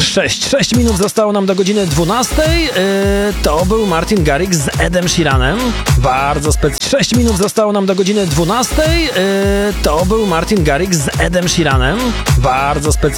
6 minut zostało nam do godziny 12. To był Martin Garrix z Edem Sheeranem. Bardzo 6 minut zostało nam do godziny 12. To był Martin Garrix z Edem Sheeranem. Bardzo